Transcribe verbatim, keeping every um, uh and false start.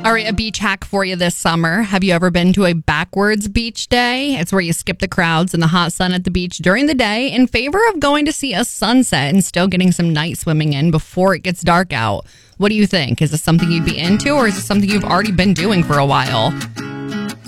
All right, a beach hack for you this summer. Have you ever been to a backwards beach day? It's where you skip the crowds and the hot sun at the beach during the day in favor of going to see a sunset and still getting some night swimming in before it gets dark out. What do you think? Is this something you'd be into, or is this something you've already been doing for a while?